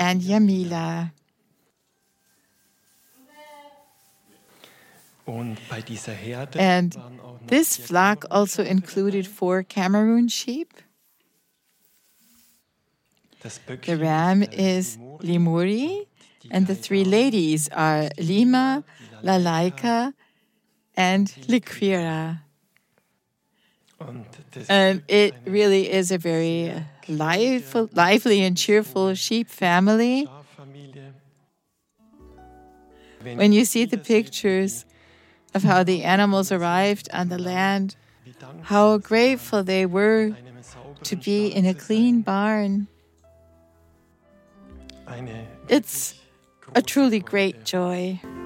and Jamila. And this flock also included 4 Cameroon sheep. The ram is Limuri, and the 3 ladies are Lima, Lalaika, and Liquira. And it really is a very lively and cheerful sheep family. When you see the pictures of how the animals arrived on the land, how grateful they were to be in a clean barn. It's a truly great joy.